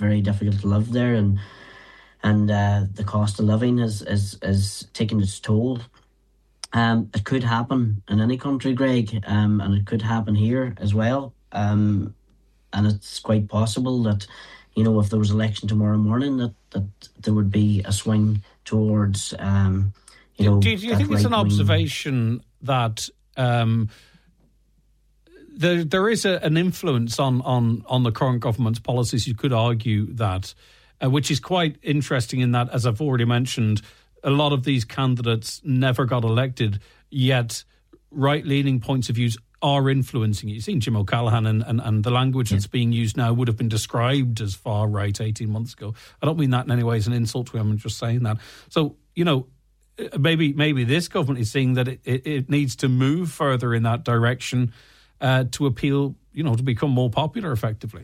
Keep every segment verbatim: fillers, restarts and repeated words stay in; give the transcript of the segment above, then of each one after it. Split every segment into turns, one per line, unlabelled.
very difficult to live there, and and uh, the cost of living is is is taking its toll. Um, it could happen in any country, Greg, um, and it could happen here as well. Um, and it's quite possible that, you know, if there was election tomorrow morning, that, that there would be a swing towards, um, you
do,
know.
Do, do you think it's an observation that um, there there is a, an influence on, on, on the current government's policies? You could argue that, uh, which is quite interesting in that, as I've already mentioned, a lot of these candidates never got elected, yet right-leaning points of views are influencing it. You've seen Jim O'Callaghan, and, and, and the language yeah. that's being used now would have been described as far right eighteen months ago. I don't mean that in any way as an insult to him, I'm just saying that. So, you know, maybe maybe this government is seeing that it, it, it needs to move further in that direction uh, to appeal, you know, to become more popular effectively.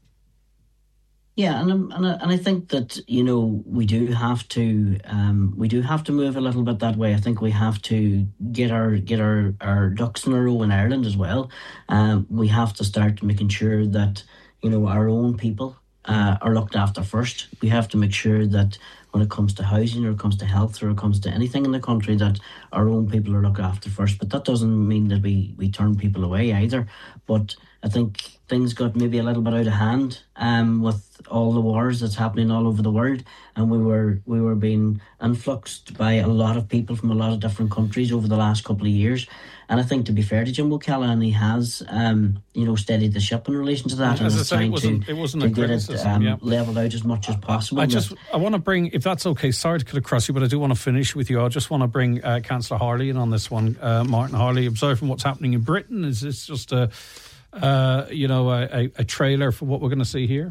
Yeah, and and I, and I think that, you know, we do have to um, we do have to move a little bit that way. I think we have to get our get our, our ducks in a row in Ireland as well. Um, we have to start making sure that, you know, our own people uh, are looked after first. We have to make sure that when it comes to housing, or it comes to health, or it comes to anything in the country, that our own people are looked after first. But that doesn't mean that we, we turn people away either. But I think things got maybe a little bit out of hand um, with all the wars that's happening all over the world, and we were we were being influxed by a lot of people from a lot of different countries over the last couple of years. And I think, to be fair to Jim O'Callaghan, he has um, you know steadied the ship in relation to that,
as
and
is trying
to,
it wasn't
to
a
get it um,
yeah.
levelled out as much as possible.
I just I want to bring, if that's okay, sorry to cut across you, but I do want to finish with you. I just want to bring uh, Councillor Harley in on this one. Uh, Martin Harley, observing what's happening in Britain, is this just a uh, you know a, a trailer for what we're going to see here?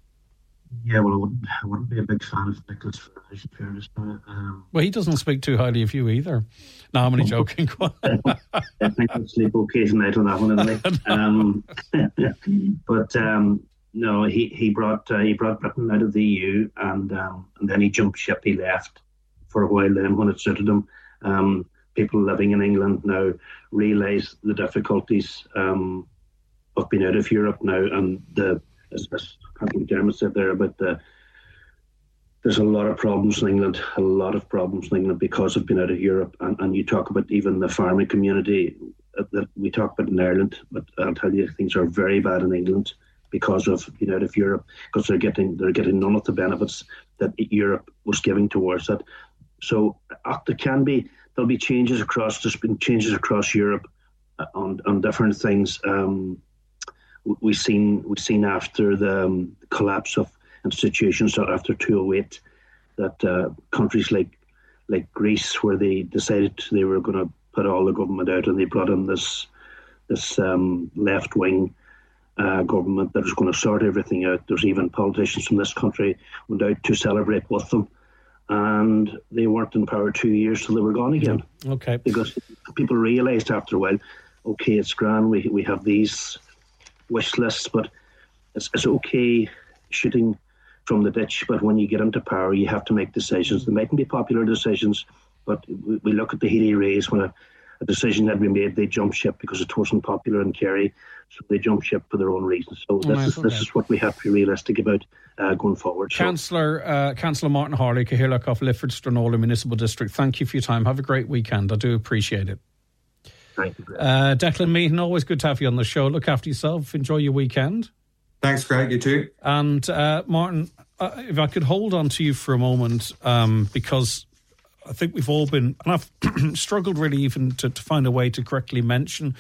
Yeah, well, I wouldn't, I wouldn't be a big fan of Nicholas Farage, in fairness. Um,
well, he doesn't speak too highly of you either. No, I'm only joking.
I think I'll sleep okay tonight on that one, anyway. um, but um, no, he he brought uh, he brought Britain out of the E U, and um, and then he jumped ship. He left for a while then when it suited him. Um, people living in England now realise the difficulties um, of being out of Europe now, and the as, as Captain Dermot said there about the there's a lot of problems in England, a lot of problems in England because of being out of Europe. And, and you talk about even the farming community that we talk about in Ireland, but I'll tell you, things are very bad in England because of being out of Europe, because they're getting they're getting none of the benefits that Europe was giving towards it. So uh, there can be there'll be changes across there's been changes across Europe on on different things. Um, we've seen we've seen after the um, collapse of institutions after two thousand eight that uh, countries like like Greece, where they decided they were going to put all the government out, and they brought in this this um, left wing uh, government that was going to sort everything out. There's even politicians from this country went out to celebrate with them, and they weren't in power two years till they were gone again.
Okay,
because people realised after a while, okay, it's grand. We we have these wish lists, but it's it's okay shooting from the ditch, but when you get into power, you have to make decisions. They mightn't be popular decisions, but we, we look at the Healy Rays when a, a decision had been made, they jumped ship because it wasn't popular in Kerry, so they jumped ship for their own reasons. So this, is, this is what we have to be realistic about uh, going forward.
Councillor so. uh, Councillor Martin Harley, Cathaoirleach of Lifford Stranorlar Municipal District, thank you for your time. Have a great weekend. I do appreciate it.
Thank you.
Uh, Declan Meehan, always good to have you on the show. Look after yourself. Enjoy your weekend.
Thanks, Greg. You too.
And uh, Martin, uh, if I could hold on to you for a moment, um, because I think we've all been, and I've struggled really even to, to find a way to correctly mention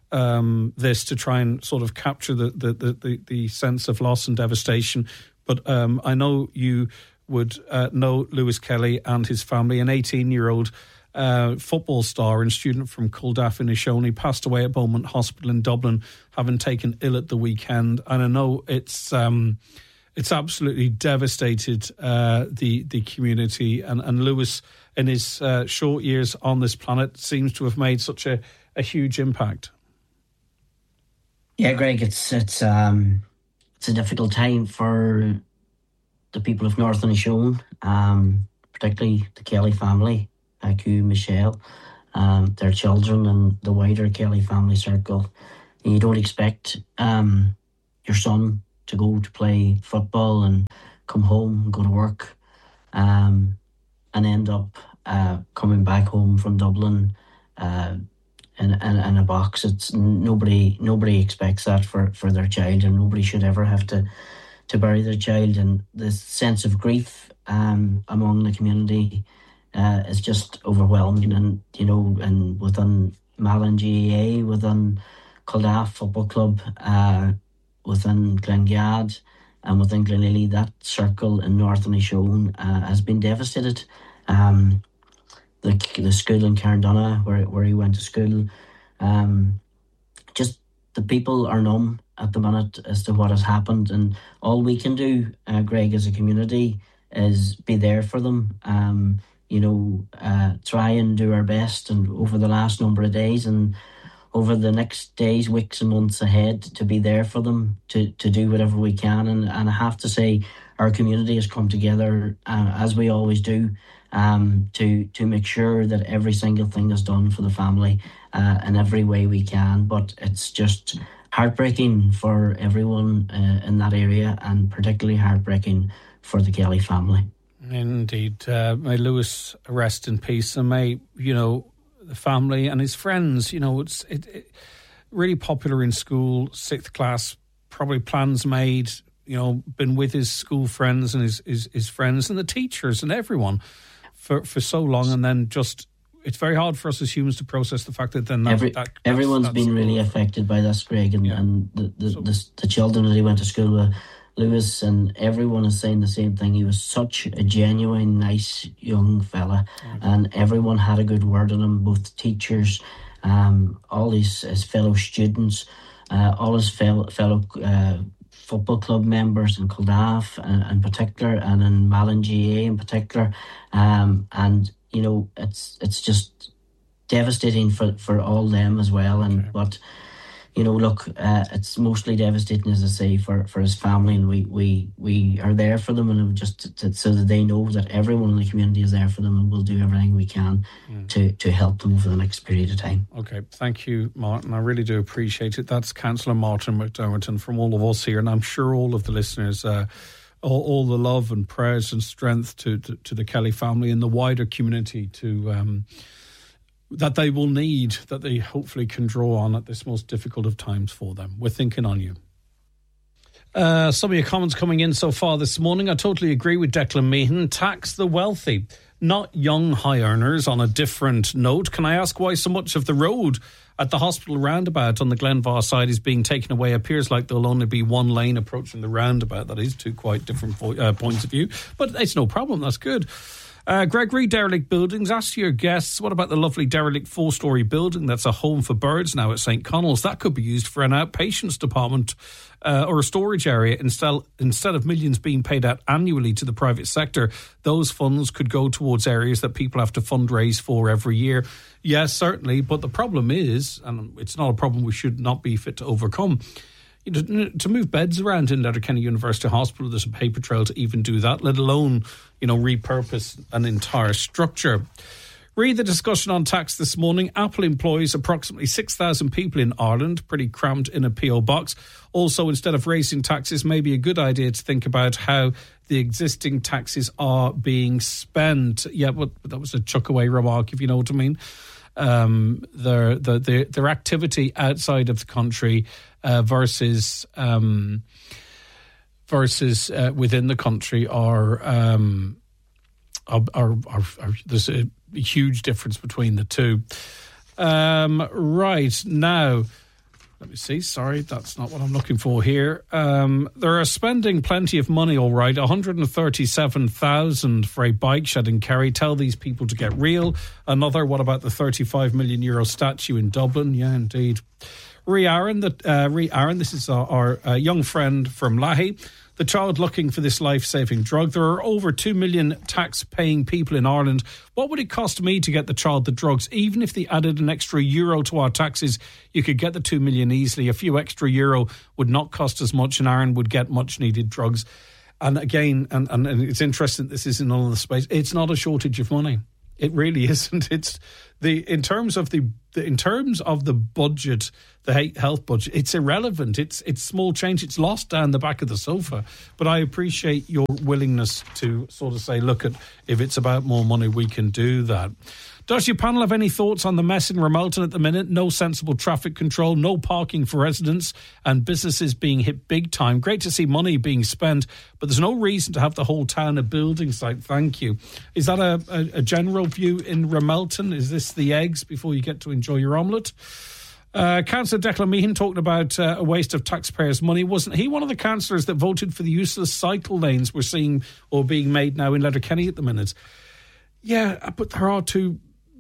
um, this to try and sort of capture the the, the, the, the sense of loss and devastation. But um, I know you would uh, know Lewis Kelly and his family, an eighteen-year-old Uh, football star and student from Culdaff in Ishoney, passed away at Beaumont Hospital in Dublin, having taken ill at the weekend. And I know it's um, it's absolutely devastated uh, the the community. And, and Lewis, in his uh, short years on this planet, seems to have made such a, a huge impact.
Yeah, Greg, it's it's um, it's a difficult time for the people of Northern Ishone, um, particularly the Kelly family. Aku, Michelle, um, their children and the wider Kelly family circle. And you don't expect um, your son to go to play football and come home and go to work, um, and end up uh, coming back home from Dublin uh, in, in, in a box. It's nobody nobody expects that for, for their child, and nobody should ever have to, to bury their child. And the sense of grief um, among the community uh, is just overwhelming. And, you know, and within Malin G A A, within Kildare Football Club, uh, within Glengad, and within Glenlilly, that circle in North Inishowen uh, has been devastated. Um, the the school in Carndonagh, where where he went to school, um, just the people are numb at the minute as to what has happened, and all we can do, uh, Greg, as a community, is be there for them. Um, you know, uh, try and do our best, and over the last number of days, and over the next days, weeks and months ahead, to be there for them, to, to do whatever we can. And, and I have to say, our community has come together, uh, as we always do, um, to to make sure that every single thing is done for the family uh, in every way we can. But it's just heartbreaking for everyone uh, in that area, and particularly heartbreaking for the Kelly family.
Indeed. Uh, may Lewis rest in peace, and may, you know, the family and his friends, you know, it's it, it really popular in school, sixth class, probably plans made, you know, been with his school friends and his, his, his friends and the teachers and everyone for, for so long. And then just, it's very hard for us as humans to process the fact that then that,
Every,
that
everyone's
that's, that's
been really affected by this, Greg, and, yeah. and the, the, so, the, the children that he went to school with, Lewis, and everyone is saying the same thing. He was such a genuine, nice young fella, okay. and everyone had a good word on him, both teachers, um, all his, his fellow students, uh, all his fellow, fellow uh, football club members in Kildare in, in particular, and in Malin G A A in particular. Um, and, you know, it's it's just devastating for, for all them as well. And okay. But you know, look, uh, it's mostly devastating, as I say, for, for his family, and we, we, we are there for them, and just to, to, so that they know that everyone in the community is there for them, and we'll do everything we can mm. to, to help them over the next period of time.
Okay, thank you, Martin. I really do appreciate it. That's Councillor Martin McDermott from all of us here, and I'm sure all of the listeners, uh, all, all the love and prayers and strength to, to, to the Kelly family and the wider community to... Um, that they will need, that they hopefully can draw on at this most difficult of times for them. We're thinking on you. Uh, some of your comments coming in so far this morning. I totally agree with Declan Meehan. Tax the wealthy, not young high earners. On a different note, can I ask why so much of the road at the hospital roundabout on the Glenvar side is being taken away? It appears like there'll only be one lane approaching the roundabout. That is two quite different vo- uh, points of view. But it's no problem. That's good. Uh, Gregory, derelict buildings. Ask your guests, what about the lovely derelict four-storey building that's a home for birds now at Saint Connell's? That could be used for an outpatients department uh, or a storage area. Instead, instead of millions being paid out annually to the private sector, those funds could go towards areas that people have to fundraise for every year. Yes, certainly. But the problem is, and it's not a problem we should not be fit to overcome, to move beds around in Letterkenny University Hospital, there's a paper trail to even do that, let alone, you know, repurpose an entire structure. Read the discussion on tax this morning. Apple employs approximately six thousand people in Ireland, pretty cramped in a P O box. Also, instead of raising taxes, maybe a good idea to think about how the existing taxes are being spent. Yeah, but that was a chuck away remark, if you know what I mean. Um, their, their, their, their activity outside of the country uh, versus um, versus uh, within the country are, um, are, are, are, are there's a huge difference between the two. Um, right, now, let me see, sorry, that's not what I'm looking for here. Um, they're spending plenty of money, all right, one hundred thirty-seven thousand for a bike shed in Kerry. Tell these people to get real. Another, what about the thirty-five million euro statue in Dublin? Yeah, indeed. Ree Aaron, the, uh, Ree Aaron, this is our, our uh, young friend from Lahey. The child looking for this life-saving drug. There are over two million tax-paying people in Ireland. What would it cost me to get the child the drugs? Even if they added an extra euro to our taxes, you could get the two million easily. A few extra euro would not cost as much, and Aaron would get much-needed drugs. And again, and, and, and it's interesting, this is in all the space, it's not a shortage of money. It really isn't. It's the in terms of the the, in terms of the budget, the health budget, it's irrelevant. It's it's small change. It's lost down the back of the sofa. But I appreciate your willingness to sort of say, look, at if it's about more money, we can do that. Does your panel have any thoughts on the mess in Ramelton at the minute? No sensible traffic control, no parking for residents, and businesses being hit big time. Great to see money being spent, but there's no reason to have the whole town a building site. Thank you. Is that a, a, a general view in Ramelton? Is this the eggs before you get to enjoy your omelette? Uh, Councillor Declan Meehan talking about uh, a waste of taxpayers' money. Wasn't he one of the councillors that voted for the useless cycle lanes we're seeing or being made now in Letterkenny at the minute? Yeah, but there are two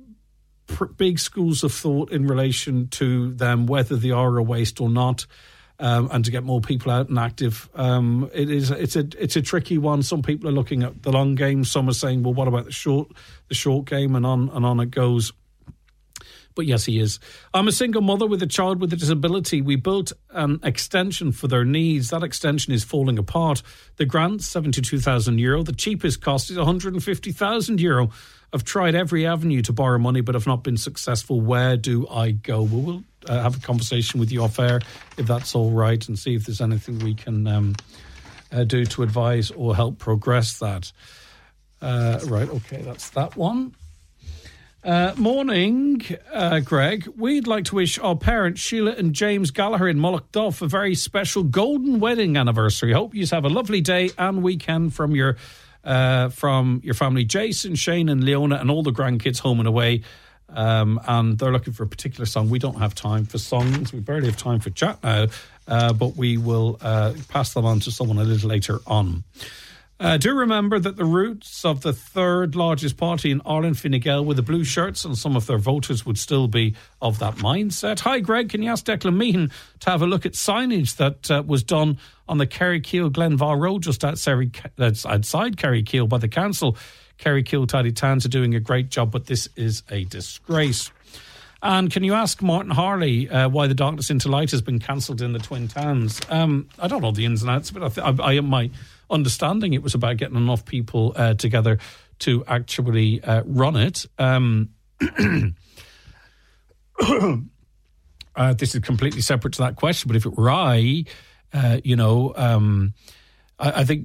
big schools of thought in relation to them, whether they are a waste or not, um, and to get more people out and active. Um, it is it's a it's a tricky one. Some people are looking at the long game. Some are saying, well, what about the short the short game, and on and on it goes. But yes, he is. I'm a single mother with a child with a disability. We built an extension for their needs. That extension is falling apart. The grant, seventy-two thousand euro. The cheapest cost is one hundred fifty thousand euro. I've tried every avenue to borrow money, but I've not been successful. Where do I go? Well, we'll uh, have a conversation with you off air, if that's all right, and see if there's anything we can um, uh, do to advise or help progress that. Uh, right, okay, that's that one. Uh, morning, uh, Greg. We'd like to wish our parents, Sheila and James Gallagher in Mullaghduff, a very special golden wedding anniversary. Hope you have a lovely day and weekend from your uh, from your family, Jason, Shane and Leona, and all the grandkids home and away. Um, and they're looking for a particular song. We don't have time for songs. We barely have time for chat now, uh, but we will uh, pass them on to someone a little later on. Uh, do remember that the roots of the third largest party in Ireland, Fine Gael, with the blue shirts, and some of their voters would still be of that mindset. Hi, Greg, can you ask Declan Meehan to have a look at signage that uh, was done on the Kerrykill Glenvar Road just outside, outside Kerrykill by the council? Kerrykill Tidy Towns are doing a great job, but this is a disgrace. And can you ask Martin Harley uh, why the Darkness into Light has been cancelled in the Twin Towns? Um, I don't know the ins and outs, but I, th- I, I my understanding it was about getting enough people uh, together to actually uh, run it. Um, uh, this is completely separate to that question, but if it were I, uh, you know, um, I, I think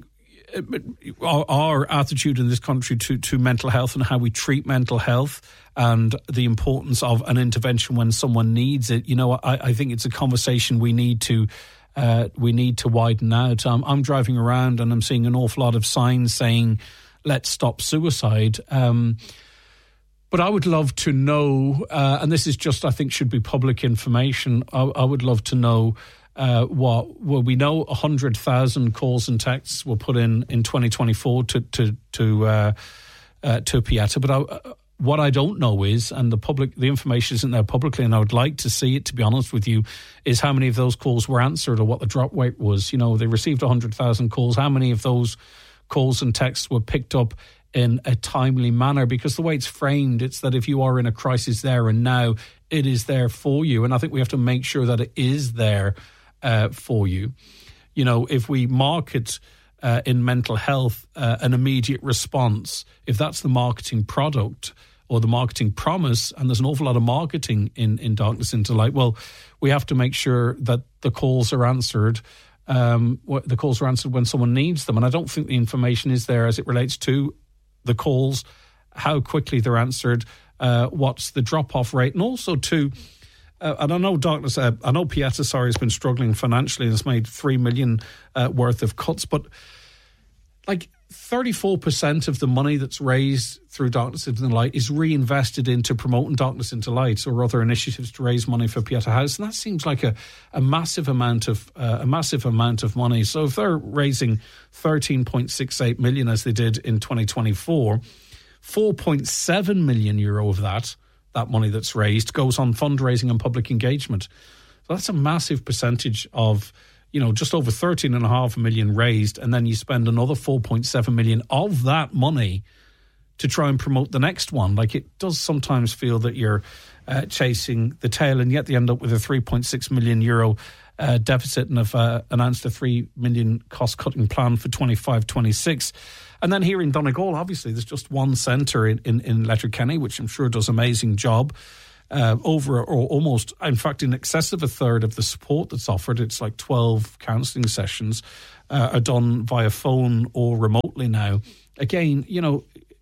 our, our attitude in this country to, to mental health and how we treat mental health and the importance of an intervention when someone needs it, you know, I, I think it's a conversation we need to Uh, we need to widen out. Um, I'm driving around and I'm seeing an awful lot of signs saying, let's stop suicide. Um, but I would love to know, uh, and this is just, I think, should be public information. I, I would love to know uh, what, well, we know one hundred thousand calls and texts were put in in twenty twenty-four to, to, to, uh, uh, to Pieta. But I, what I don't know is, and the public, the information isn't there publicly, and I would like to see it, to be honest with you, is how many of those calls were answered or what the drop rate was. You know, they received one hundred thousand calls. How many of those calls and texts were picked up in a timely manner? Because the way it's framed, it's that if you are in a crisis there and now, it is there for you. And I think we have to make sure that it is there uh, for you. You know, if we market Uh, in mental health, uh, an immediate response, if that's the marketing product or the marketing promise, and there's an awful lot of marketing in, in Darkness into Light, well, we have to make sure that the calls are answered. Um, the calls are answered when someone needs them. And I don't think the information is there as it relates to the calls, how quickly they're answered, uh, what's the drop-off rate, and also to Uh, and I know Darkness, uh, I know Pieta, sorry, has been struggling financially and has made three million uh, worth of cuts, but like thirty-four percent of the money that's raised through Darkness into the Light is reinvested into promoting Darkness into Light or other initiatives to raise money for Pieta House, and that seems like a, a massive amount of uh, a massive amount of money. So if they're raising thirteen point six eight million as they did in twenty twenty-four, four point seven million euro of that. That money that's raised goes on fundraising and public engagement. So that's a massive percentage of, you know, just over thirteen and a half million raised, and then you spend another four point seven million of that money to try and promote the next one. Like, it does sometimes feel that you're uh, chasing the tail, and yet they end up with a three point six million euro uh, deficit and have uh, announced a three million cost-cutting plan for twenty-five twenty-six. And then here in Donegal, obviously, there's just one centre in, in, in Letterkenny, which I'm sure does an amazing job. uh, over or almost, in fact, in excess of a third of the support that's offered, it's like twelve counselling sessions, uh, are done via phone or remotely now. Again, you know,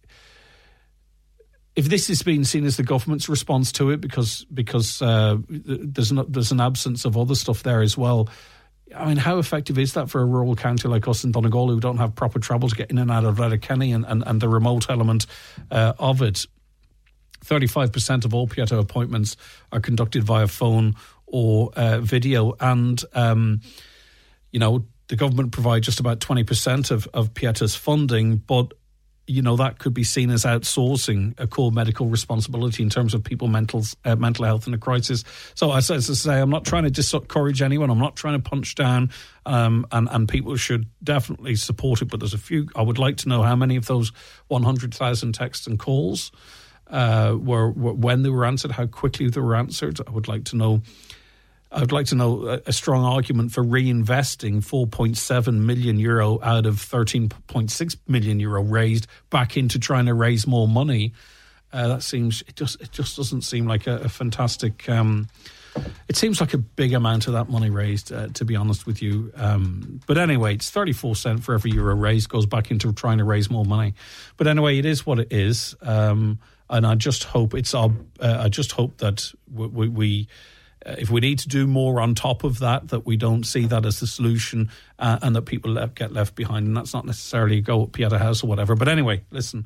if this is being seen as the government's response to it because because uh, there's not, there's an absence of other stuff there as well, I mean, how effective is that for a rural county like us in Donegal who don't have proper travel to get in and out of Letterkenny and, and, and the remote element uh, of it? thirty-five percent of all Pieta appointments are conducted via phone or uh, video. And, um, you know, the government provide just about twenty percent of, of Pieta's funding, but you know, that could be seen as outsourcing a core medical responsibility in terms of people mental uh, mental health in a crisis. So as, as I say, I'm not trying to discourage anyone. I'm not trying to punch down, um, and, and people should definitely support it. But there's a few, I would like to know how many of those one hundred thousand texts and calls uh, were, were, when they were answered, how quickly they were answered. I would like to know I would like to know a, a strong argument for reinvesting four point seven million euro out of thirteen point six million euro raised back into trying to raise more money. Uh, that seems it just it just doesn't seem like a, a fantastic. Um, it seems like a big amount of that money raised, uh, to be honest with you. Um, but anyway, it's thirty-four cents for every euro raised goes back into trying to raise more money. But anyway, it is what it is, um, and I just hope it's our. Uh, I just hope that we. we, we Uh, if we need to do more on top of that, that we don't see that as the solution uh, and that people left, get left behind. And that's not necessarily go at Pieta House or whatever. But anyway, listen,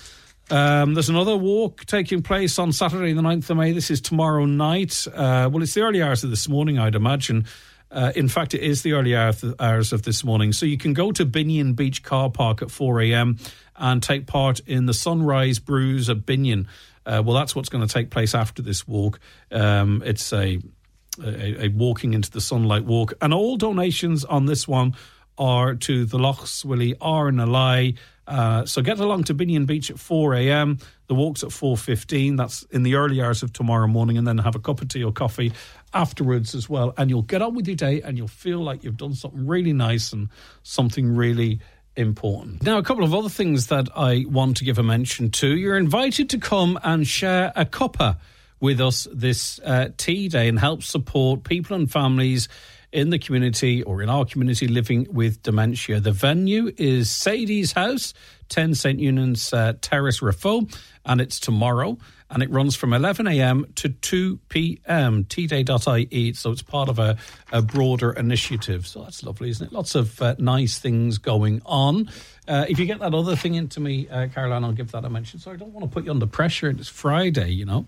um, there's another walk taking place on Saturday the ninth of May. This is tomorrow night. Uh, well, it's the early hours of this morning, I'd imagine. Uh, in fact, it is the early hours of this morning. So you can go to Binion Beach Car Park at four a.m. and take part in the Sunrise Brews at Binion. Uh, well, that's what's going to take place after this walk. Um, it's a, a a walking into the sunlight walk. And all donations on this one are to the Lochs Willie R and Alai. Uh, so get along to Binion Beach at four a.m. The walk's at four fifteen. That's in the early hours of tomorrow morning. And then have a cup of tea or coffee afterwards as well. And you'll get on with your day and you'll feel like you've done something really nice and something really important. Now, a couple of other things that I want to give a mention to. You're invited to come and share a cuppa with us this uh, tea day and help support people and families in the community or in our community living with dementia. The venue is Sadie's House, ten Saint Eunan's uh, Terrace, Raphoe, and it's tomorrow. And it runs from eleven a.m. to two p.m. tea day dot I E. So it's part of a, a broader initiative. So that's lovely, isn't it? Lots of uh, nice things going on. Uh, if you get that other thing into me, uh, Caroline, I'll give that a mention. So I don't want to put you under pressure. It's Friday, you know.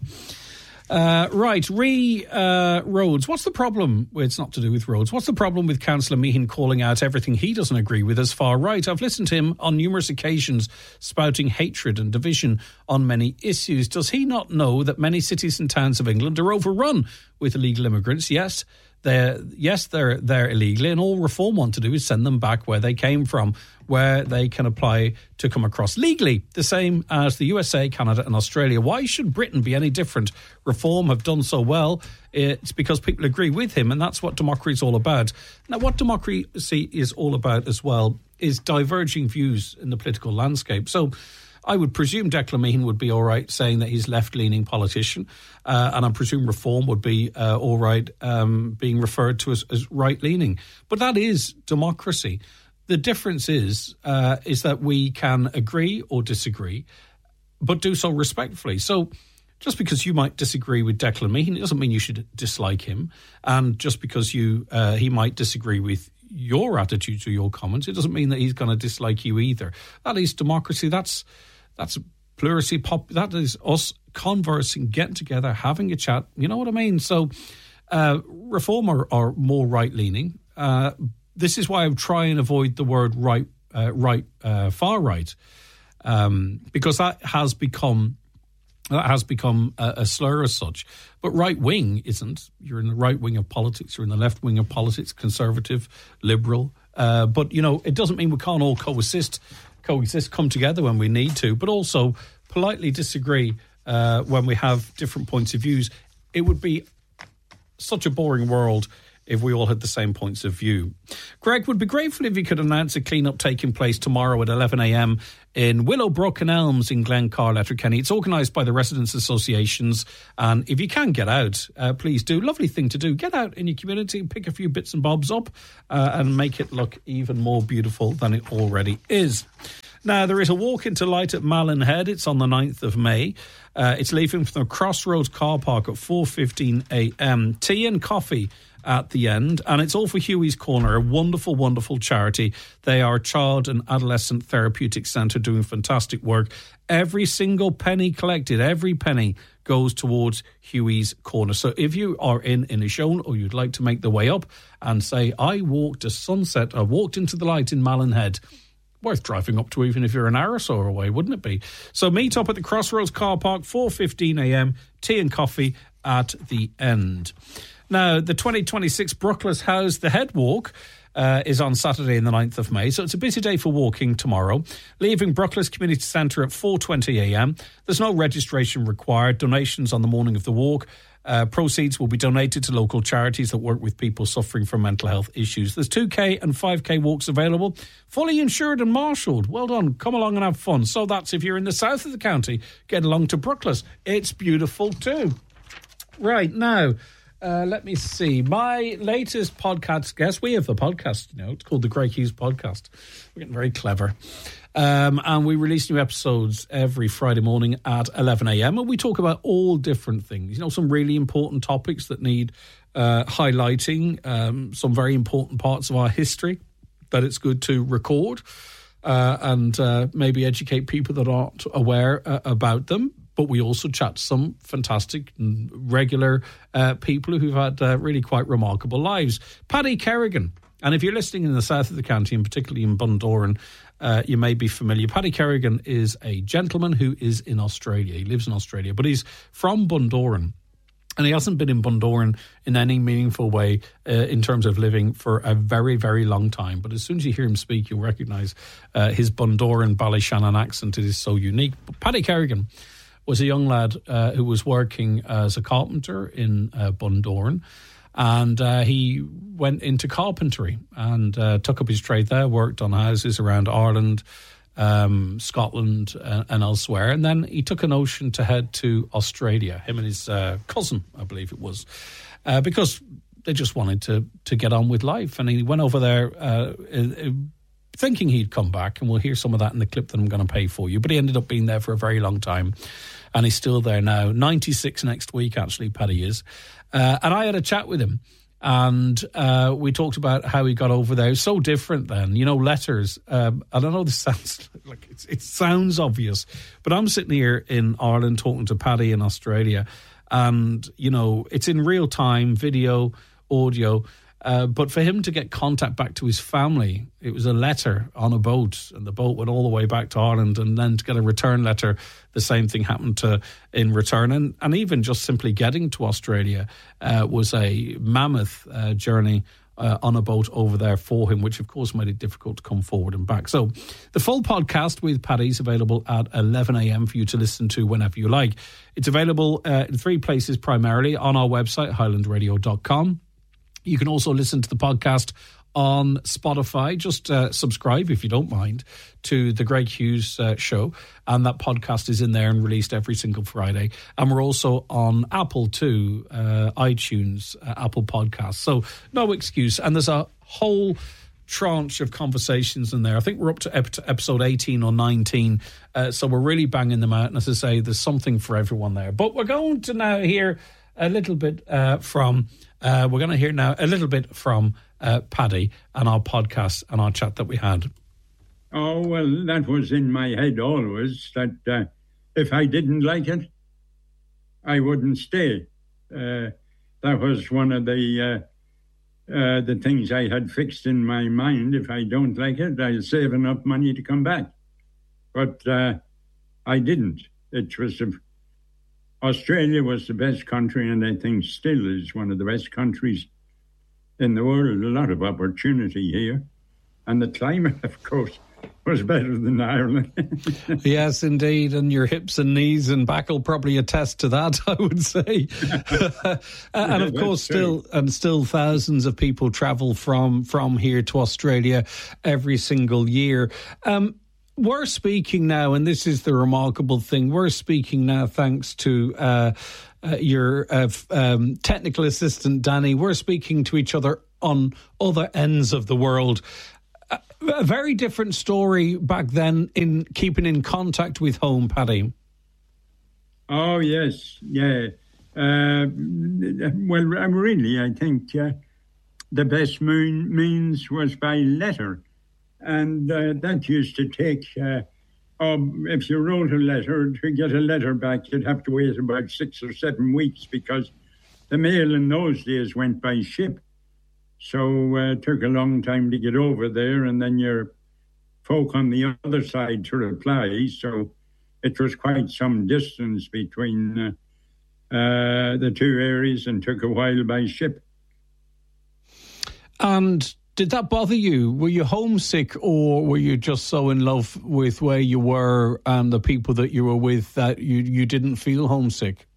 Uh, right, re uh, roads. What's the problem? Well, it's not to do with roads. What's the problem with Councillor Meehan calling out everything he doesn't agree with as far right? I've listened to him on numerous occasions spouting hatred and division on many issues. Does he not know that many cities and towns of England are overrun with illegal immigrants? Yes, they're yes they're they're illegally, and all Reform want to do is send them back where they came from, where they can apply to come across legally, the same as the U S A, Canada and Australia. Why should Britain be any different? Reform have done so well. It's because people agree with him, and that's what democracy is all about. Now, what democracy is all about as well is diverging views in the political landscape. So I would presume Declan Meehan would be all right saying that he's left-leaning politician, uh, and I presume Reform would be uh, all right um, being referred to as, as right-leaning. But that is democracy. The difference is uh, is that we can agree or disagree, but do so respectfully. So just because you might disagree with Declan Meehan, it doesn't mean you should dislike him. And just because you uh, he might disagree with your attitudes or your comments, it doesn't mean that he's going to dislike you either. That is democracy. That's that's plurality. Pop. That is us conversing, getting together, having a chat. You know what I mean? So uh, Reform are, are more right-leaning. Uh, this is why I try and avoid the word right, uh, right, uh, far right, um, because that has become that has become a, a slur as such. But right wing isn't. You're in the right wing of politics. You're in the left wing of politics, conservative, liberal. Uh, but you know, it doesn't mean we can't all coexist, coexist, come together when we need to, but also politely disagree uh, when we have different points of views. It would be such a boring world if we all had the same points of view. Greg, would be grateful if you could announce a clean-up taking place tomorrow at eleven a.m. in Willowbrook and Elms in Glencar, Letterkenny. It's organised by the Residents Associations, and if you can get out, uh, please do. Lovely thing to do. Get out in your community, pick a few bits and bobs up, uh, and make it look even more beautiful than it already is. Now, there is a walk into light at Malin Head. It's on the ninth of May. Uh, it's leaving from the Crossroads car park at four fifteen a.m. Tea and coffee at the end, and it's all for Huey's Corner, a wonderful, wonderful charity. They are a child and adolescent therapeutic centre doing fantastic work. Every single penny collected, every penny goes towards Huey's Corner. So if you are in Inishowen or you'd like to make the way up and say, I walked a sunset, I walked into the light in Malin Head, worth driving up to even if you're an hour or so away, wouldn't it be? So meet up at the Crossroads car park, four fifteen a.m, tea and coffee at the end. Now, the twenty twenty-six Bruckless House, the Head Walk, uh, is on Saturday, the ninth of May. So it's a busy day for walking tomorrow. Leaving Bruckless Community Centre at four twenty a.m. There's no registration required. Donations on the morning of the walk. Uh, proceeds will be donated to local charities that work with people suffering from mental health issues. There's two K and five K walks available, fully insured and marshalled. Well done. Come along and have fun. So that's if you're in the south of the county, get along to Bruckless. It's beautiful too. Right, now, uh, let me see. My latest podcast guest, we have a podcast, you know, it's called the Greg Hughes Podcast. We're getting very clever. Um, and we release new episodes every Friday morning at eleven a.m. and we talk about all different things. You know, some really important topics that need uh, highlighting, um, some very important parts of our history that it's good to record uh, and uh, maybe educate people that aren't aware uh, about them. But we also chat to some fantastic regular uh, people who've had uh, really quite remarkable lives. Paddy Kerrigan. And if you're listening in the south of the county, and particularly in Bundoran, uh, you may be familiar. Paddy Kerrigan is a gentleman who is in Australia. He lives in Australia, but he's from Bundoran. And he hasn't been in Bundoran in any meaningful way uh, in terms of living for a very, very long time. But as soon as you hear him speak, you'll recognise uh, his Bundoran Ballyshannon accent. It is so unique. But Paddy Kerrigan was a young lad uh, who was working as a carpenter in uh, Bundoran. And uh, he went into carpentry and uh, took up his trade there, worked on houses around Ireland, um, Scotland uh, and elsewhere. And then he took a notion to head to Australia, him and his uh, cousin, I believe it was, uh, because they just wanted to, to get on with life. And he went over there uh, thinking he'd come back, and we'll hear some of that in the clip that I'm going to play for you. But he ended up being there for a very long time. And he's still there now. ninety-six next week, actually, Paddy is. Uh, and I had a chat with him. And uh, we talked about how he got over there. It's so different then. You know, letters. Um, I don't know, this sounds like it's, it sounds obvious. But I'm sitting here in Ireland talking to Paddy in Australia. And, you know, it's in real time, video, audio. Uh, but for him to get contact back to his family, it was a letter on a boat, and the boat went all the way back to Ireland, and then to get a return letter, the same thing happened to in return. And, and even just simply getting to Australia uh, was a mammoth uh, journey uh, on a boat over there for him, which of course made it difficult to come forward and back. So the full podcast with Paddy is available at eleven a.m. for you to listen to whenever you like. It's available uh, in three places primarily: on our website, highland radio dot com. You can also listen to the podcast on Spotify. Just uh, subscribe, if you don't mind, to the Greg Hughes uh, Show. And that podcast is in there and released every single Friday. And we're also on Apple too, uh, iTunes, uh, Apple Podcasts. So no excuse. And there's a whole tranche of conversations in there. I think we're up to ep- episode eighteen or nineteen. Uh, so we're really banging them out. And as I say, there's something for everyone there. But we're going to now hear a little bit uh, from... Uh, we're going to hear now a little bit from uh, Paddy and our podcast and our chat that we had.
Oh, well, that was in my head always, that uh, if I didn't like it, I wouldn't stay. Uh, that was one of the uh, uh, the things I had fixed in my mind. If I don't like it, I'll save enough money to come back. But uh, I didn't. It was a Australia was the best country, and I think still is one of the best countries in the world. A lot of opportunity here. And the climate, of course, was better than Ireland.
Yes, indeed, and your hips and knees and back will probably attest to that, I would say. And of
Yeah,
course, still true. and still thousands of people travel from from here to Australia every single year. Um, we're speaking now, and this is the remarkable thing. We're speaking now, thanks to uh, uh, your uh, um, technical assistant, Danny. We're speaking to each other on other ends of the world. A very different story back then in keeping in contact with home, Paddy.
Oh, yes, yeah. Uh, well, really, I think uh, the best moon, means was by letter. And uh, that used to take, uh, um, if you wrote a letter, to get a letter back, you'd have to wait about six or seven weeks because the mail in those days went by ship. So uh, it took a long time to get over there, and then your folk on the other side to reply. So it was quite some distance between uh, uh, the two areas and took a while by ship.
And did that bother you? Were you homesick, or were you just so in love with where you were and the people that you were with that you, you didn't feel homesick?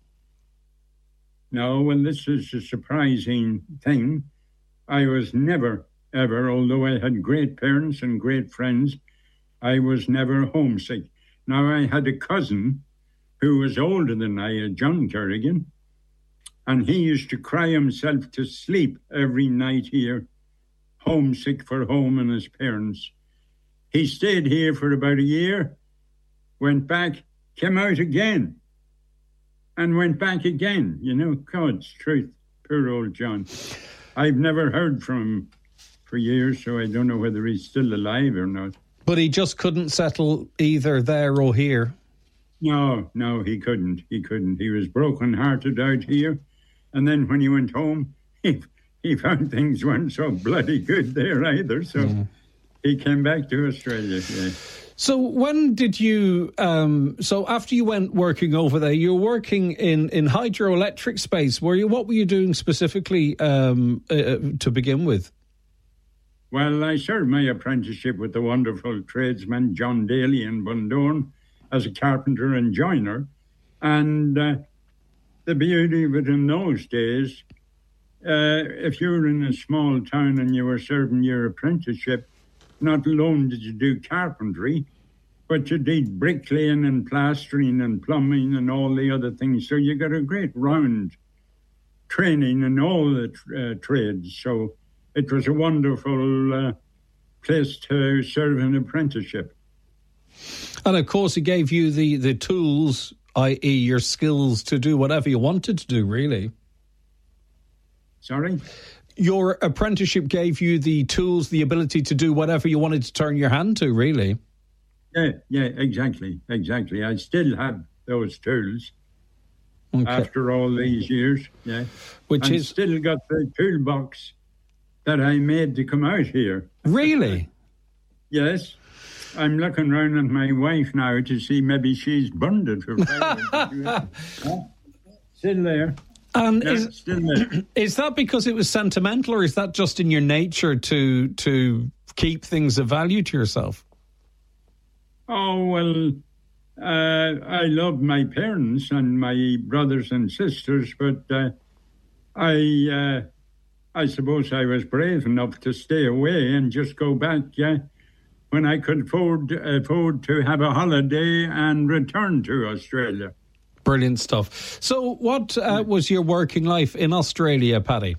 No, well, this is a surprising thing. I was never, ever, although I had great parents and great friends, I was never homesick. Now, I had a cousin who was older than I, John Kerrigan, and he used to cry himself to sleep every night here, homesick for home and his parents. He stayed here for about a year, went back, came out again, and went back again. You know, God's truth, poor old John. I've never heard from him for years, so I don't know whether he's still alive or not.
But he just couldn't settle either there or here?
No, no, he couldn't. He couldn't. He was broken-hearted out here. And then when he went home, he, he found things weren't so bloody good there either. So mm. he came back to Australia, yeah.
So when did you, um, so after you went working over there, you were working in, in hydroelectric space, were you? What were you doing specifically um, uh, to begin with?
Well, I served my apprenticeship with the wonderful tradesman John Daly in Bundoran as a carpenter and joiner. And uh, the beauty of it in those days, uh, if you were in a small town and you were serving your apprenticeship, not alone did you do carpentry, but you did bricklaying and plastering and plumbing and all the other things. So you got a great round training in all the uh, trades. So it was a wonderful uh, place to serve an apprenticeship.
And of course, it gave you the, the tools, that is your skills, to do whatever you wanted to do, really.
Sorry?
Your apprenticeship gave you the tools, the ability to do whatever you wanted to turn your hand to, really.
Yeah, yeah, exactly, exactly. I still have those tools okay. after all these years, yeah.
Which
I
is
still got the toolbox that I made to come out here.
Really?
Yes. I'm looking round at my wife now to see maybe she's burned it. yeah. Still there.
And
yeah,
is,
still there.
Is that because it was sentimental, or is that just in your nature to to keep things of value to yourself?
Oh, well, uh, I love my parents and my brothers and sisters, but uh, I uh, I suppose I was brave enough to stay away and just go back yeah, when I could afford, afford to have a holiday and return to Australia.
Brilliant stuff. So what uh, was your working life in Australia, Paddy?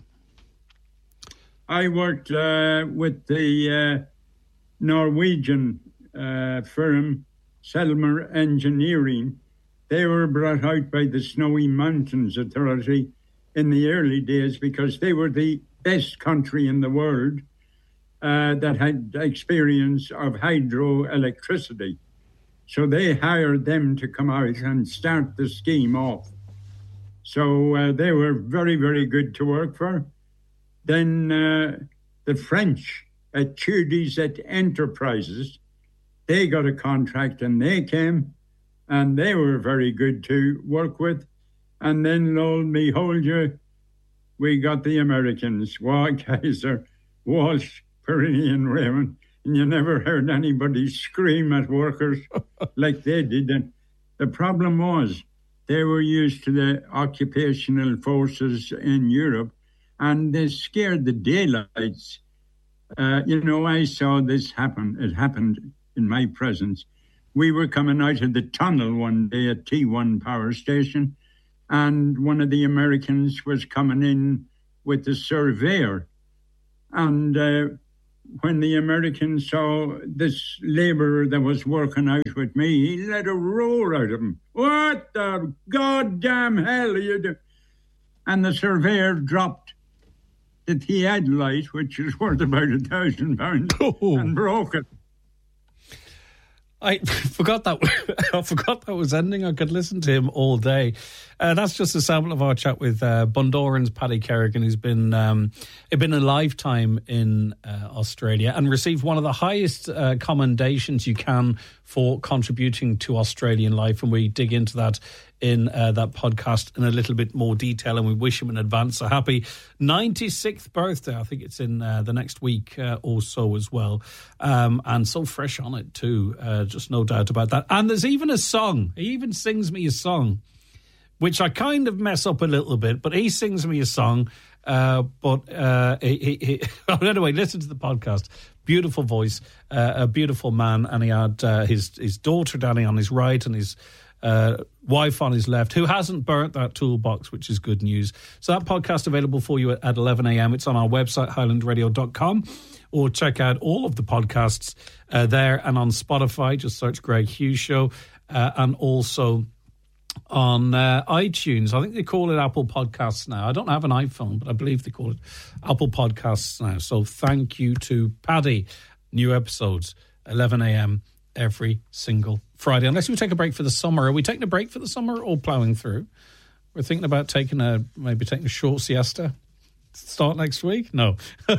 I worked uh, with the uh, Norwegian uh, firm Selmer Engineering. They were brought out by the Snowy Mountains Authority in the early days because they were the best country in the world uh, that had experience of hydroelectricity. So they hired them to come out and start the scheme off. So uh, they were very, very good to work for. Then uh, the French at Tudis Enterprises, they got a contract and they came and they were very good to work with. And then, lo and behold you, we got the Americans, Wall Kaiser, Walsh, Perrine and Raymond. and you never heard anybody scream at workers like they did. And the problem was they were used to the occupational forces in Europe, and they scared the daylights. Uh, you know, I saw this happen. It happened in my presence. We were coming out of the tunnel one day at T one power station, and one of the Americans was coming in with the surveyor. And uh, when the American saw this labourer that was working out with me, he let a roar out of him. What the goddamn hell are you doing? And the surveyor dropped the theodolite, which is worth about a thousand pounds, oh. and broke it.
I forgot that I forgot that was ending. I could listen to him all day. Uh, that's just a sample of our chat with uh, Bundoran's Paddy Kerrigan, who's been um, been a lifetime in uh, Australia and received one of the highest uh, commendations you can for contributing to Australian life. And we dig into that in uh, that podcast in a little bit more detail, and we wish him in advance a happy ninety-sixth birthday. I think it's in uh, the next week uh, or so as well, um, and so fresh on it too, uh, just no doubt about that. And there's even a song, he even sings me a song, which I kind of mess up a little bit, but he sings me a song, uh, but uh, he, he, he anyway, listen to the podcast. Beautiful voice, uh, a beautiful man, and he had uh, his, his daughter Danny on his right and his Uh, wife on his left, who hasn't burnt that toolbox, which is good news. So that podcast available for you at, at eleven a.m. It's on our website, highland radio dot com, or check out all of the podcasts uh, there, and on Spotify, just search Greg Hughes Show, uh, and also on uh, iTunes. I think they call it Apple Podcasts now. I don't have an iPhone, but I believe they call it Apple Podcasts now. So thank you to Paddy. New episodes, eleven a.m. every single Friday, unless we take a break for the summer. Are we taking a break for the summer or ploughing through? We're thinking about taking a maybe taking a short siesta. Start next week? No.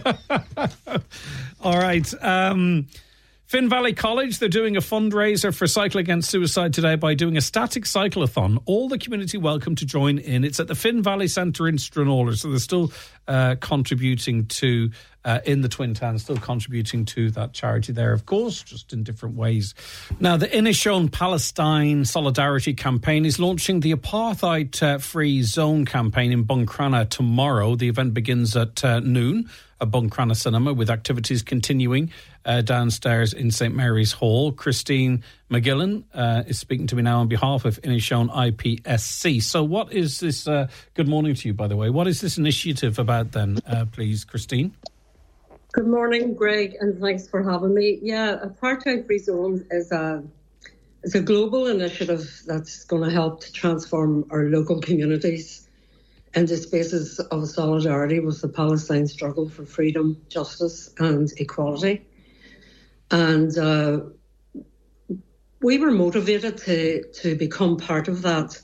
All right. Um, Finn Valley College, they're doing a fundraiser for Cycle Against Suicide today by doing a static cyclothon. All the community welcome to join in. It's at the Finn Valley Centre in Stranraer, so they're still uh, contributing to, uh, in the Twin Towns, still contributing to that charity there, of course, just in different ways. Now, the Inishowen Palestine Solidarity Campaign is launching the Apartheid-Free Zone campaign in Buncrana tomorrow. The event begins at uh, noon at Buncrana Cinema, with activities continuing uh, downstairs in St Mary's Hall. Christine McGillan uh, is speaking to me now on behalf of Inishowen I P S C. So what is this, uh, good morning to you, by the way, what is this initiative about then, uh, please, Christine?
Good morning, Greg, and thanks for having me. Yeah, Apartheid Free Zone is a, is a global initiative that's going to help to transform our local communities into spaces of solidarity with the Palestine struggle for freedom, justice and equality. And uh, we were motivated to, to become part of that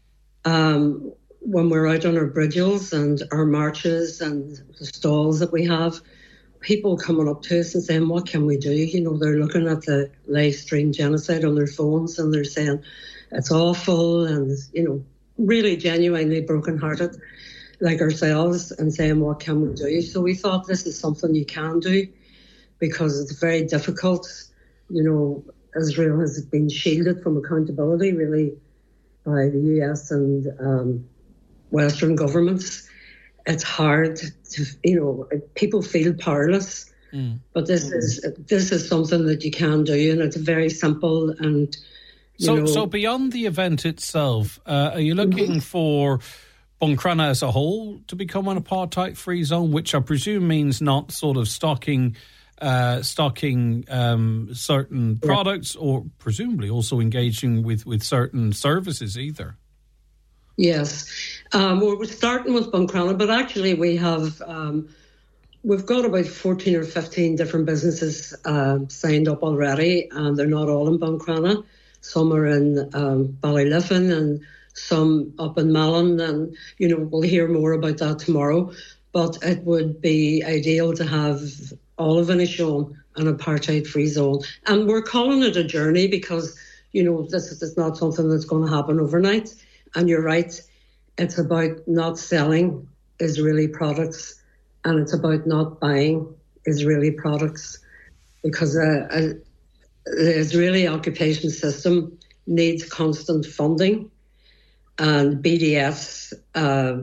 um, when we're out on our bridges and our marches and the stalls that we have. People coming up to us and saying, what can we do? You know, they're looking at the live stream genocide on their phones and they're saying it's awful and, you know, really genuinely brokenhearted like ourselves and saying, what can we do? So we thought this is something you can do because it's very difficult. You know, Israel has been shielded from accountability really by the U S and um, Western governments. It's hard to, you know, people feel powerless, mm. but this mm. is this is something that you can do, and it's very simple. And you
so,
know,
so beyond the event itself, uh, are you looking mm-hmm. for Buncrana as a whole to become an apartheid-free zone, which I presume means not sort of stocking, uh, stocking um, certain yeah. products, or presumably also engaging with, with certain services either?
Yes, um, we're starting with Buncrana, but actually we have um, we've got about fourteen or fifteen different businesses uh, signed up already, and they're not all in Buncrana. Some are in um, Ballyliffin and some up in Malin, and you know we'll hear more about that tomorrow. But it would be ideal to have all of Inishowen an apartheid-free zone, and we're calling it a journey because you know this is not something that's going to happen overnight. And you're right, it's about not selling Israeli products and it's about not buying Israeli products. because uh, uh, the Israeli occupation system needs constant funding, and B D S uh,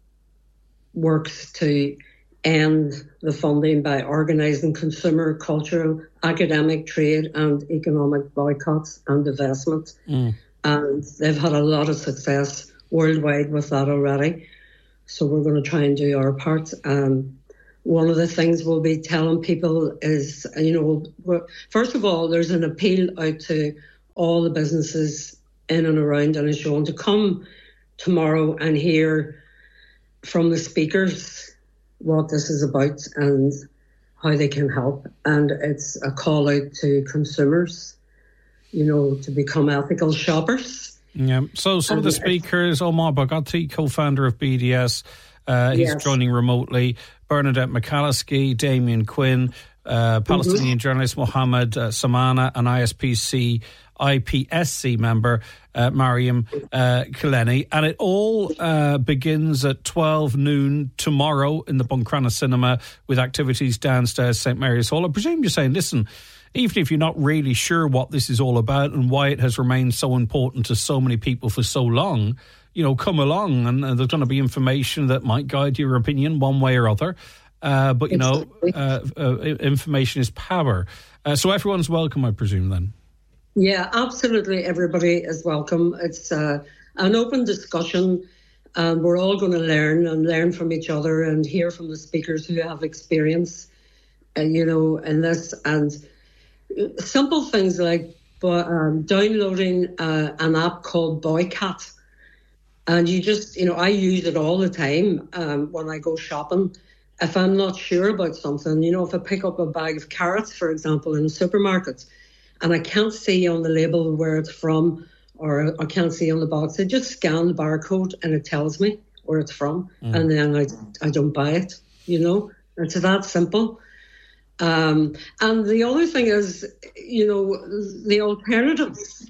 works to end the funding by organising consumer, cultural, academic, trade and economic boycotts and divestment. Mm. And they've had a lot of success worldwide with that already. So we're going to try and do our part. Um, one of the things we'll be telling people is, you know, we're, first of all, there's an appeal out to all the businesses in and around Inishowen to come tomorrow and hear from the speakers what this is about and how they can help. And it's a call out to consumers, you know, to become ethical shoppers.
Yeah. So some and of the speakers, Omar Bogati, co-founder of B D S, uh, he's yes. joining remotely. Bernadette McCalliskey, Damien Quinn, uh, Palestinian mm-hmm. journalist Mohammed uh, Samana, and I S P C I P S C member uh, Mariam uh, Killenny. And it all uh, begins at twelve noon tomorrow in the Buncrana Cinema with activities downstairs Saint Mary's Hall. I presume you're saying, listen, even if you're not really sure what this is all about and why it has remained so important to so many people for so long, you know, come along and, and there's going to be information that might guide your opinion one way or other. Uh, but, you know, uh, uh, information is power. Uh, so everyone's welcome, I presume, then.
Yeah, absolutely. Everybody is welcome. It's uh, an open discussion, and we're all going to learn and learn from each other and hear from the speakers who have experience, uh, you know, in this. And simple things like um, downloading uh, an app called Boycat. And you just, you know, I use it all the time um, when I go shopping. If I'm not sure about something, you know, if I pick up a bag of carrots, for example, in a supermarket, and I can't see on the label where it's from, or I can't see on the box, I just scan the barcode and it tells me where it's from, mm. and then I, I don't buy it, you know. It's that simple. Um, and the other thing is, you know, the alternatives.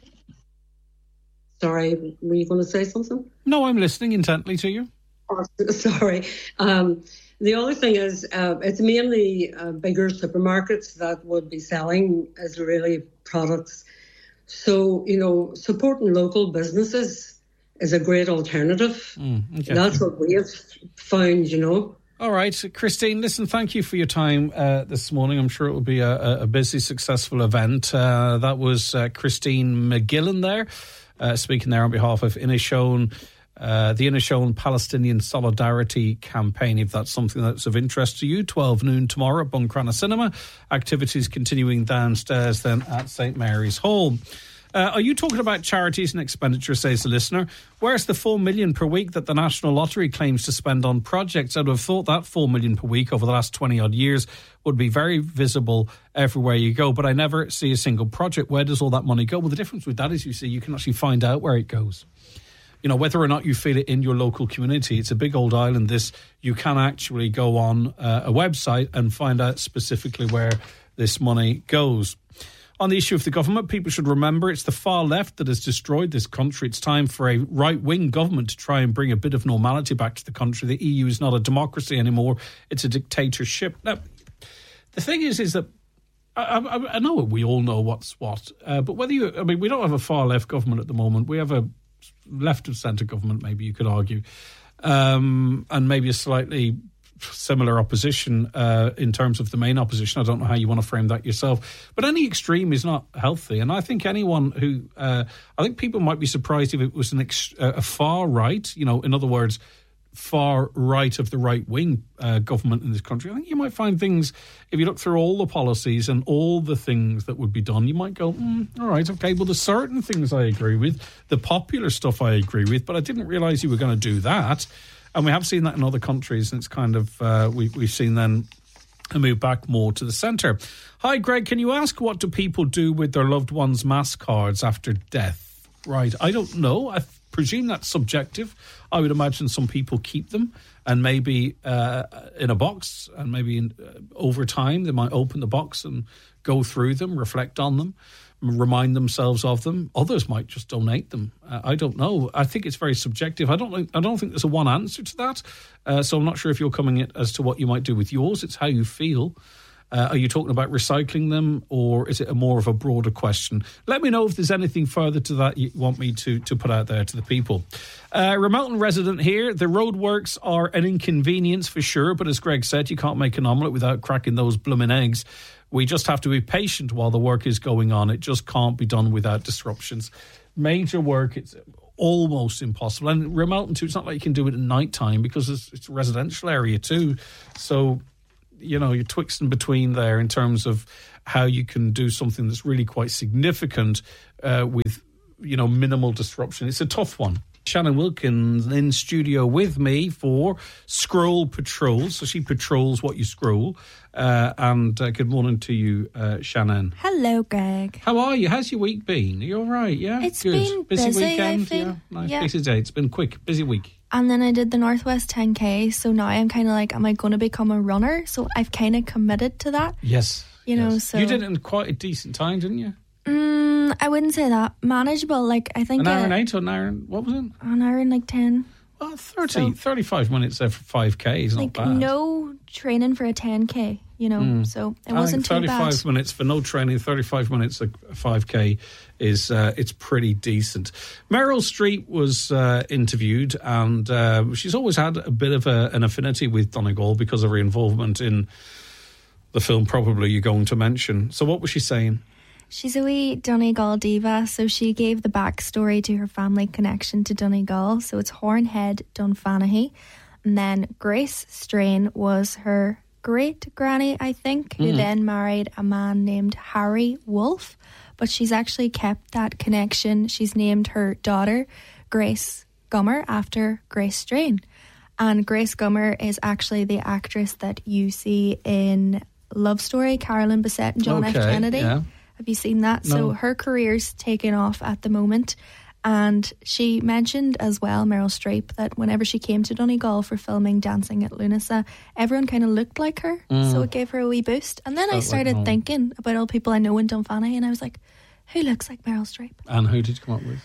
Sorry, were you going to say something?
No, I'm listening intently to you.
Oh, sorry. Um, the other thing is, uh, it's mainly uh, bigger supermarkets that would be selling Israeli products. So, you know, supporting local businesses is a great alternative. Mm, okay. That's what we have found, you know.
All right, Christine, listen, thank you for your time uh, this morning. I'm sure it will be a, a busy, successful event. Uh, that was uh, Christine McGillen there, uh, speaking there on behalf of Inishowen, uh, the Inishowen Palestinian Solidarity Campaign. If that's something that's of interest to you, twelve noon tomorrow at Buncrana Cinema. Activities continuing downstairs then at Saint Mary's Hall. Uh, are you talking about charities and expenditure, says the listener? Where's the four million per week that the National Lottery claims to spend on projects? I would have thought that four million per week over the last twenty odd years would be very visible everywhere you go, but I never see a single project. Where does all that money go? Well, the difference with that is, you see, you can actually find out where it goes. You know, whether or not you feel it in your local community, it's a big old island, this. You can actually go on uh, a website and find out specifically where this money goes. On the issue of the government, people should remember it's the far left that has destroyed this country. It's time for a right-wing government to try and bring a bit of normality back to the country. The E U is not a democracy anymore. It's a dictatorship. Now, the thing is, is that I, I, I know we all know what's what, uh, but whether you, I mean, we don't have a far-left government at the moment. We have a left-of-centre government, maybe you could argue, um, and maybe a slightly similar opposition uh, in terms of the main opposition. I don't know how you want to frame that yourself, but any extreme is not healthy. And I think anyone who, uh, I think people might be surprised if it was an ex- a far right, you know, in other words, far right of the right wing uh, government in this country. I think you might find things, if you look through all the policies and all the things that would be done, you might go, mm, all right, okay, well, there's certain things I agree with, the popular stuff I agree with, but I didn't realise you were going to do that. And we have seen that in other countries, and it's kind of, uh, we, we've seen then a move back more to the centre. Hi, Greg, can you ask what do people do with their loved ones' mass cards after death? Right, I don't know. I presume that's subjective. I would imagine some people keep them and maybe uh, in a box, and maybe in, uh, over time they might open the box and go through them, reflect on them, remind themselves of them. Others might just donate them. Uh, I don't know. I think it's very subjective. I don't. I don't think there's a one answer to that. Uh, so I'm not sure if you're coming at as to what you might do with yours. It's how you feel. Uh, are you talking about recycling them, or is it a more of a broader question? Let me know if there's anything further to that you want me to, to put out there to the people. Uh, Remountain resident here. The roadworks are an inconvenience for sure, but as Greg said, you can't make an omelette without cracking those blooming eggs. We just have to be patient while the work is going on. It just can't be done without disruptions. Major work, it's almost impossible. And Remountain too, it's not like you can do it at night time because it's, it's a residential area too. So, you know, you're twixt and between there in terms of how you can do something that's really quite significant uh, with, you know, minimal disruption. It's a tough one. Shannon Wilkins in studio with me for Scroll Patrol. So she patrols what you scroll. Uh, and uh, good morning to you, uh, Shannon.
Hello, Greg.
How are you? How's your week been? Are you all right? Yeah,
It's
good.
been busy,
weekend.
I think.
Yeah, nice
Yeah.
busy day. It's been quick, busy week.
And then I did the Northwest ten K, so now I'm kind of like, am I going to become a runner? So I've kind of committed to that.
Yes,
You know,
yes.
so-
you did it in quite a decent time, didn't you?
Mm, I wouldn't say that. Manageable, like I think
An hour
uh,
and eight or an hour and, what was it?
an hour and like ten.
Well, thirty,
So-
thirty-five minutes there for five K is not
Like
bad.
no training for a ten K, you know,
Mm.
so it
I
wasn't
think
too
thirty-five
bad.
minutes for no training, thirty-five minutes a five K is uh, it's pretty decent. Meryl Streep was uh, interviewed, and uh, she's always had a bit of a, an affinity with Donegal because of her involvement in the film. Probably you're going to mention. So what was she saying?
She's a wee Donegal diva, so she gave the backstory to her family connection to Donegal. So it's Hornhead Dunfanaghy. And then Grace Strain was her great granny, I think, who
Mm.
then married a man named Harry Wolfe. But she's actually kept that connection. She's named her daughter Grace Gummer after Grace Strain. And Grace Gummer is actually the actress that you see in Love Story, Carolyn Bessette and John F.
Okay,
Kennedy.
yeah.
Have you seen that?
No.
So her career's taken off at the moment. And she mentioned as well, Meryl Streep, that whenever she came to Donegal for filming Dancing at Lunasa, everyone kind of looked like her. So it gave her a wee boost. And then I
Felt like
started
home.
thinking about all the people I know in Dunfanaghy, and I was like, who looks like Meryl Streep?
And who did you come up with?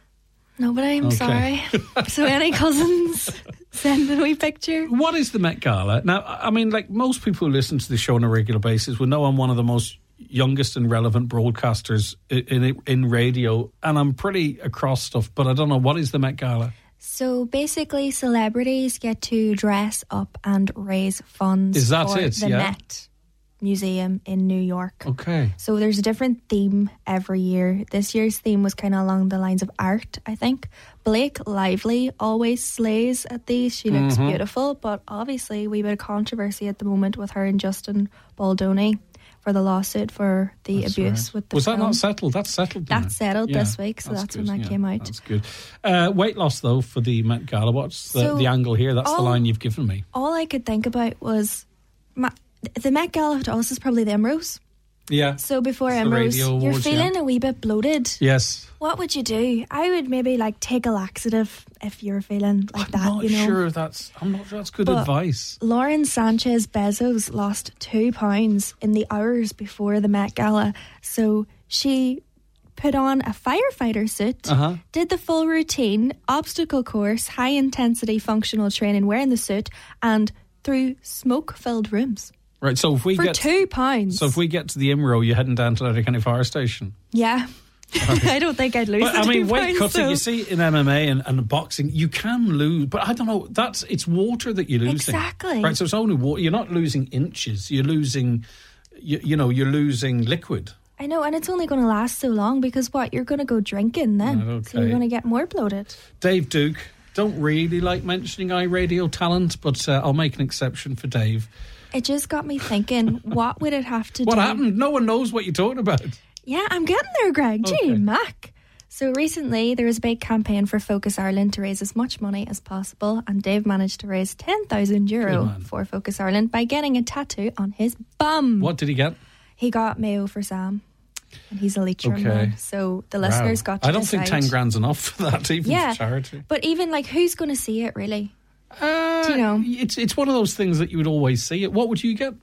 Nobody, I'm
Okay.
sorry. So any cousins, send a wee picture.
What is the Met Gala? Now, I mean, like most people who listen to the show on a regular basis will know I'm one of the most youngest and relevant broadcasters in, in in radio, and I'm pretty across stuff, but I don't know, what is the Met Gala?
So basically, celebrities get to dress up and raise funds
Is that
for
it?
the
Yeah.
Met Museum in New York.
Okay.
So there's a different theme every year. This year's theme was kind of along the lines of art, I think. Blake Lively always slays at these. She looks
Mm-hmm.
beautiful, but obviously we bit of controversy at the moment with her and Justin Baldoni for the lawsuit for the
That's
abuse
right.
with the
Was
film.
that not settled? That's settled now.
That's settled
Yeah,
this week, so that's,
good,
when that
yeah,
came out.
That's good. Uh, weight loss, though, for the Met Gala. What's the,
So,
the angle here? That's the
all-
line you've given me.
All I could think about was ma- the Met Gala to us is probably the Imros.
Yeah.
So before
It's the
Imros,
radio
you're
awards,
feeling
yeah.
a wee bit bloated.
Yes.
What would you do? I would maybe like take a laxative if you're feeling like
I'm
that,
not
you know.
sure that's. I'm not sure that's good
But-
advice.
Lauren Sanchez Bezos lost two pounds in the hours before the Met Gala. So she put on a firefighter suit,
Uh-huh.
did the full routine, obstacle course, high intensity functional training wearing the suit, and through smoke filled rooms.
Right. So if we
For
get
two pounds.
so if we get to the I M R O, you're heading down to Letterkenny Fire Station.
Yeah. I don't think I'd lose
But
the
I mean,
two
weight
pounds,
cutting.
though.
You see in M M A and, and boxing, you can lose, but I don't know. That's it's water that you're losing.
Exactly.
Right. So it's only water. You're not losing inches. You're losing. You, you know, you're losing liquid.
I know, and it's only going to last so long because what? You're going to go drinking then.
Right,
So you're
okay.
going to get more bloated.
Dave Duke. Don't really like mentioning iRadio talent, but uh, I'll make an exception for Dave.
It just got me thinking, what would it have to
What
do?
happened? No one knows what you're talking about.
Yeah, I'm getting there, Greg. Gee,
Okay.
Mac. So recently there was a big campaign for Focus Ireland to raise as much money as possible, and Dave managed to raise ten thousand
Good
euro
man.
for Focus Ireland by getting a tattoo on his bum.
What did he get?
He got Mayo for Sam, and he's a Leitrim
Okay.
man. So the listeners
Wow.
got to
I don't
decide.
think ten grand's enough for that, even
Yeah.
for charity.
But even like, who's going to see it really?
Uh,
Do you know?
It's it's one of those things that you would always see. It. What would you get?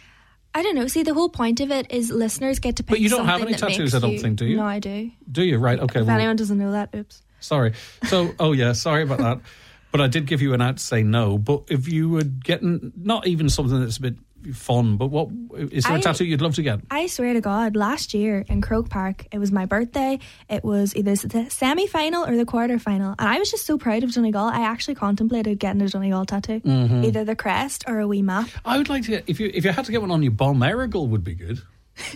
I don't know. See, the whole point of it is listeners get to pick
But you don't have
something
any
that
tattoos,
makes
I don't
you-
think, do you?
No, I do.
Do you? Right. Okay.
If
Well,
anyone doesn't know that, oops.
sorry. So, oh yeah, sorry about that. But I did give you an out to say no. But if you were getting not even something that's a bit fun. But what is there a
I-
tattoo you'd love to get?
I swear to God, last year in Croke Park, it was my birthday. It was either the semi-final or the quarter-final. And I was just so proud of Donegal. I actually contemplated getting a Donegal tattoo.
Mm-hmm.
Either the crest or a wee map.
I would like to get, if you if you had to get one on your bum, Marigold would be good.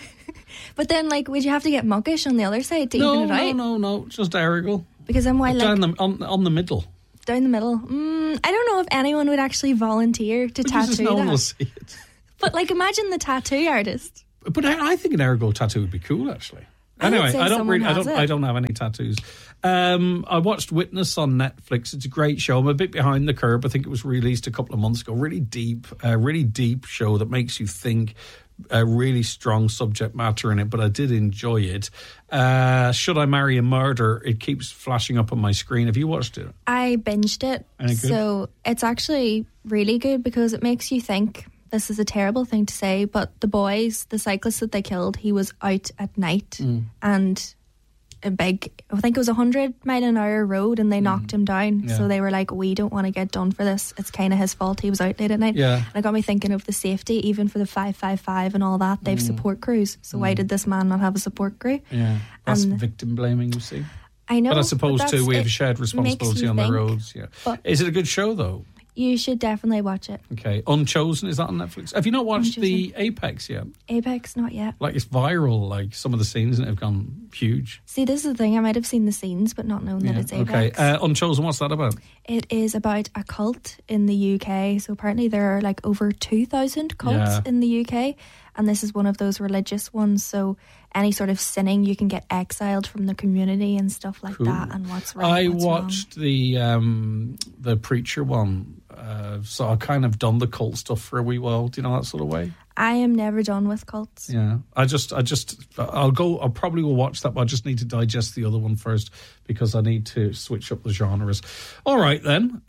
But then, like, would you have to get monkish on the other side to
No,
even it
no,
out?
no, no, just Marigold.
Because I'm why, like,
Down the, on, on the middle.
down the middle. Mm, I don't know if anyone would actually volunteer to
But
tattoo
just no one
that.
will see it.
But, like, imagine the tattoo artist.
But I, I think an Marigold tattoo would be cool, actually.
I would
Anyway,
say
I don't
someone
really, I
has
don't,
it.
I don't have any tattoos. Um, I watched Witness on Netflix. It's a great show. I'm a bit behind the curve. I think it was released a couple of months ago. Really deep, uh, really deep show that makes you think. A really strong subject matter in it, but I did enjoy it. Uh, Should I Marry a Murder? It keeps flashing up on my screen. Have you watched it?
I binged it.
Any good?
So it's actually really good because it makes you think. This is a terrible thing to say, but the boys, the cyclist that they killed, he was out at night
Mm.
and a big, I think it was a hundred mile an hour road, and they knocked him down.
Yeah.
So they were like, we don't want to get done for this. It's kind of his fault. He was out late at night.
Yeah.
And it got me thinking of the safety, even for the five five five and all that. They have support crews. So why did this man not have a support crew?
Yeah, that's
And-
victim blaming, you see.
I know.
But I suppose
but
too, we have a
that's-
shared
it makes
responsibility
you
on the
think.
roads. Yeah,
But-
is it a good show though?
You should definitely watch it.
Okay, Unchosen, is that on Netflix? Have you not watched the Apex yet?
Apex, not yet.
Like, it's viral. Like, some of the scenes in it have gone huge.
See, this is the thing. I might have seen the scenes, but not known that it's Apex.
Okay, uh, Unchosen, what's that about?
It is about a cult in the U K. So apparently there are like over two thousand cults
Yeah.
in the U K. And this is one of those religious ones. So any sort of sinning, you can get exiled from the community and stuff like
Cool.
that. And what's right,
I
what's
watched the um, the Preacher one, uh, so I kind of done the cult stuff for a wee while. Do you know that sort of way?
wrong. I am never done with cults.
Yeah, I just, I just, I'll go. I probably will watch that, but I just need to digest the other one first because I need to switch up the genres. All right, then.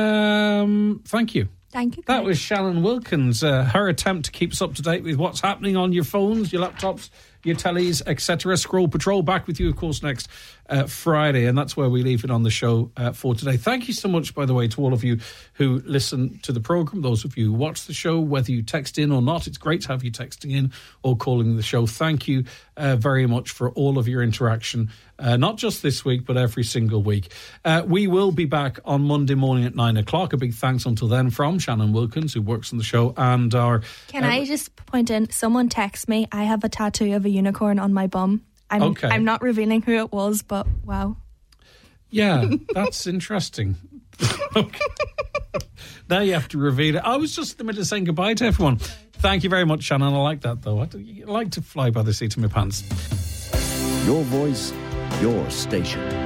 Um, thank you.
Thank you.
That
Craig.
was Shannon Wilkins. Uh, her attempt to keep us up to date with what's happening on your phones, your laptops, your tellies, et cetera. Scroll Patrol back with you, of course, next uh, Friday, and that's where we leave it on the show uh, for today. Thank you so much, by the way, to all of you who listen to the programme, those of you who watch the show, whether you text in or not. It's great to have you texting in or calling the show. Thank you uh, very much for all of your interaction, uh, not just this week, but every single week. Uh, we will be back on Monday morning at nine o'clock. A big thanks until then from Shannon Wilkins, who works on the show, and our...
Can
uh,
I just point in, someone texts me, I have a tattoo of a unicorn on my bum. I'm,
Okay.
I'm not revealing who it was, but wow.
Yeah, that's interesting. Okay. Now you have to reveal it. I was just in the middle of saying goodbye to everyone. Thank you very much, Shannon. I like that, though. I like to fly by the seat of my pants.
Your voice, your station.